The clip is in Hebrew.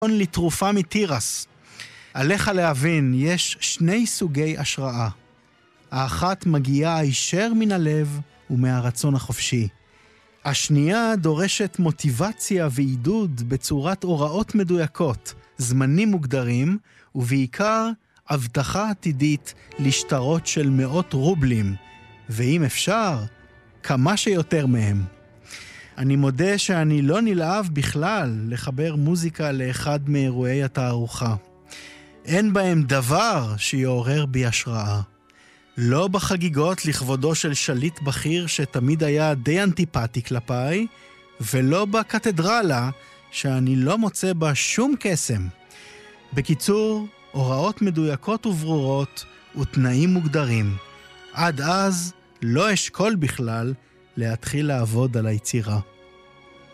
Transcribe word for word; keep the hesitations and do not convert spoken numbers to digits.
לתרופה מתירס. עליך להבין, יש שני סוגי השראה. האחת מגיעה הישר מן הלב ומהרצון החופשי. השנייה דורשת מוטיבציה ועידוד בצורת הוראות מדויקות, זמנים מוגדרים, ובעיקר הבטחה עתידית לשטרות של מאות רובלים, ואם אפשר, כמה שיותר מהם. אני מודה שאני לא נלהב בכלל לחבר מוזיקה לאחד מאירועי התערוכה. אין בהם דבר שיעורר בי השראה. לא בחגיגות לכבודו של שליט בכיר שתמיד היה די אנטיפטי כלפיי, ולא בקתדרלה שאני לא מוצא בה שום קסם. בקיצור, הוראות מדויקות וברורות ותנאים מוגדרים. עד אז לא אשכול בכלל להתחיל לעבוד על היצירה.